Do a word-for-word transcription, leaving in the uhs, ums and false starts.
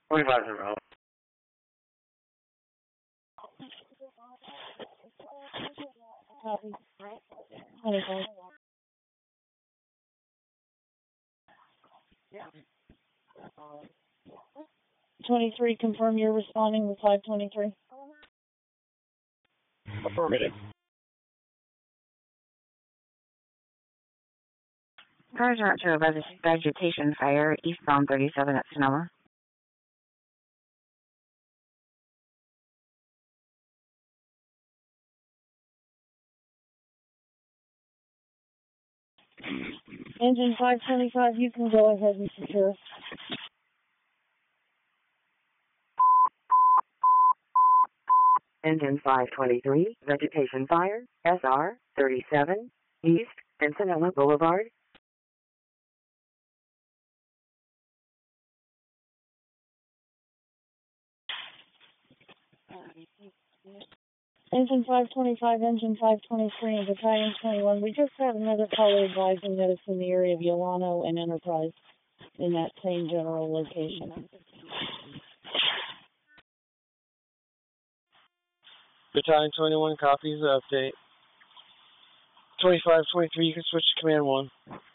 twenty-five zero. Copy. twenty-five. twenty-three, confirm you're responding with five twenty-three. Affirmative. Cars are out to a veg- vegetation fire eastbound thirty-seven at Sonoma. Engine five twenty-five, you can go ahead and secure. Engine five twenty-three, vegetation fire, S R thirty-seven, East, and Sonoma Boulevard. Engine five twenty-five, engine five twenty-three, and battalion twenty-one. We just had another caller advising that it's in the area of Yolano and Enterprise in that same general location. Battalion twenty-one copies the update. twenty-five twenty-three, you can switch to command one.